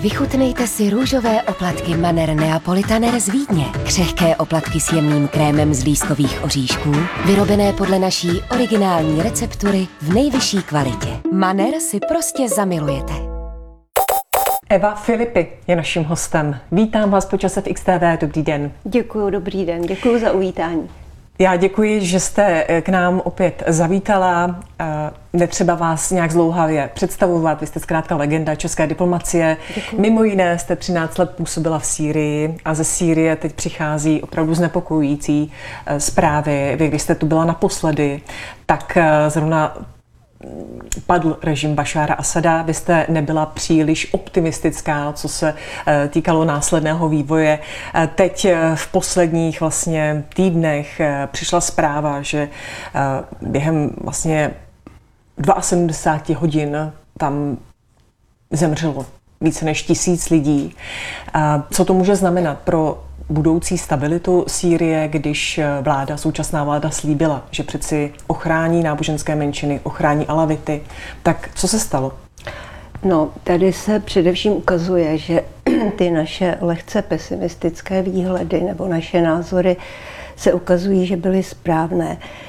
Vychutnejte si růžové oplatky Manner Neapolitaner z Vídně. Křehké oplatky s jemným krémem z lískových oříšků, vyrobené podle naší originální receptury v nejvyšší kvalitě. Manner si prostě zamilujete. Eva Filipy je naším hostem. Vítám vás po čase v XTV. Dobrý den. Děkuji, dobrý den. Děkuji za uvítání. Já děkuji, že jste k nám opět zavítala. Netřeba vás nějak zdlouhavě představovat. Vy jste zkrátka legenda české diplomacie. Děkuji. Mimo jiné jste 13 let působila v Sýrii a ze Sýrie teď přichází opravdu znepokojující zprávy. Vy, když jste tu byla naposledy, tak zrovna padl režim Bašára Asada. Vy jste nebyla příliš optimistická, co se týkalo následného vývoje. Teď v posledních vlastně týdnech přišla zpráva, že během vlastně 72 hodin tam zemřelo více než 1000 lidí. Co to může znamenat pro budoucí stabilitu Sýrie, když současná vláda slíbila, že přeci ochrání náboženské menšiny, ochrání alavity. Tak co se stalo? No, tady se především ukazuje, že ty naše lehce pesimistické výhledy nebo naše názory se ukazují, že byly správné.